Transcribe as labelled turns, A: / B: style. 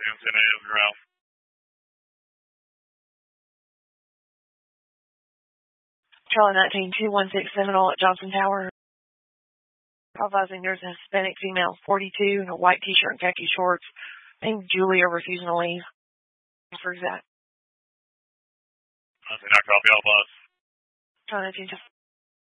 A: afternoon, 10 a.m. Ralph.
B: Charlie 19-216 Seminole at Johnson Tower. Advising there's a Hispanic female, 42, in a white t-shirt and khaki shorts, named Julia, refusing to leave. For exact.
A: I copy all bus.
B: Charlie 19